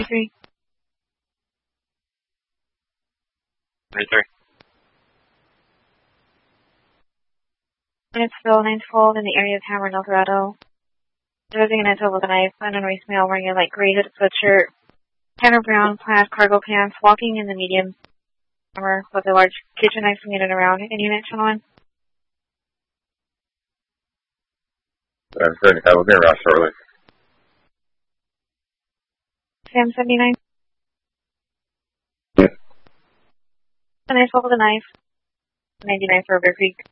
3. 3. It's Bill 912 in the area of Hammer, Eldorado. Driving an Esso with a knife, unraised male wearing a light gray hooded sweatshirt, tanner brown plaid cargo pants, walking in the medium armor with a large kitchen knife swinging it around. In unit, channel 1. I'm afraid I will be around shortly. Sam 79. Yeah. A 912 with a knife. 99 for Bear Creek.